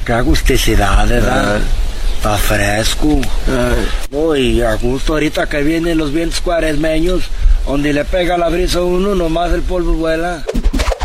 Qué agusticidad, ¿verdad? Está fresco. Uy, a gusto ahorita que vienen los vientos cuaresmeños, donde le pega la brisa a uno, nomás el polvo vuela.